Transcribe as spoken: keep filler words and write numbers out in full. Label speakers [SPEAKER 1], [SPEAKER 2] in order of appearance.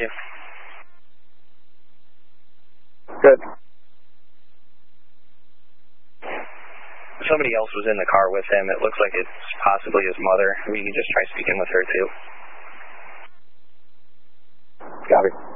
[SPEAKER 1] you.
[SPEAKER 2] Good.
[SPEAKER 1] Somebody else was in the car with him. It looks like it's possibly his mother. We can just try speaking with her, too.
[SPEAKER 2] Copy.